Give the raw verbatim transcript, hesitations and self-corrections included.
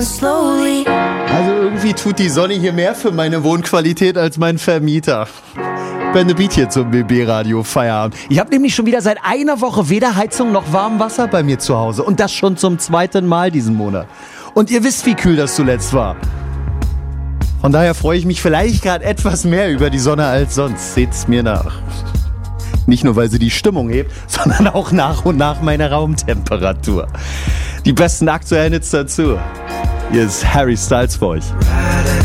slowly. Also irgendwie tut die Sonne hier mehr für meine Wohnqualität als mein Vermieter. Ben the Beat hier zum B B-Radio Feierabend. Ich habe nämlich schon wieder seit einer Woche weder Heizung noch warmes Wasser bei mir zu Hause. Und das schon zum zweiten Mal diesen Monat. Und ihr wisst, wie kühl das zuletzt war. Von daher freue ich mich vielleicht gerade etwas mehr über die Sonne als sonst. Seht's mir nach. Nicht nur, weil sie die Stimmung hebt, sondern auch nach und nach meine Raumtemperatur. Die besten aktuellen Hits dazu. Hier ist Harry Styles für euch.